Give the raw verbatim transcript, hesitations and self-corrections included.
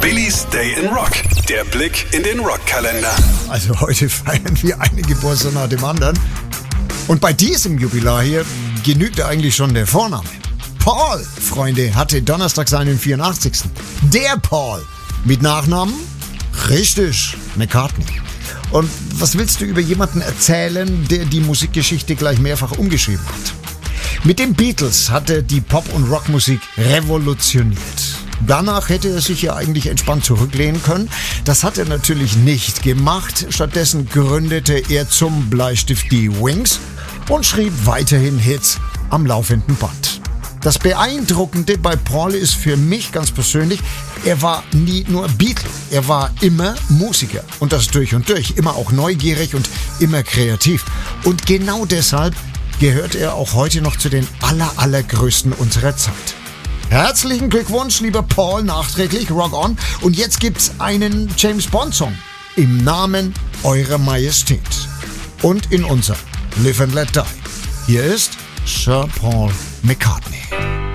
Billys Day in Rock. Der Blick in den Rockkalender. Also heute feiern wir eine Geburtstag nach dem anderen. Und bei diesem Jubilar hier genügt eigentlich schon der Vorname. Paul, Freunde, hatte Donnerstag seinen vierundachtzigsten Der Paul. Mit Nachnamen? Richtig, McCartney. Und was willst du über jemanden erzählen, der die Musikgeschichte gleich mehrfach umgeschrieben hat? Mit den Beatles hat er die Pop- und Rockmusik revolutioniert. Danach hätte er sich ja eigentlich entspannt zurücklehnen können. Das hat er natürlich nicht gemacht. Stattdessen gründete er zum Bleistift die Wings und schrieb weiterhin Hits am laufenden Band. Das Beeindruckende bei Paul ist für mich ganz persönlich, er war nie nur Beatle, er war immer Musiker und das durch und durch, immer auch neugierig und immer kreativ. Und genau deshalb gehört er auch heute noch zu den aller, allergrößten unserer Zeit. Herzlichen Glückwunsch, lieber Paul, nachträglich, rock on. Und jetzt gibt's einen James Bond Song im Namen Eurer Majestät und in unser Live and Let Die. Hier ist Sir Paul McCartney.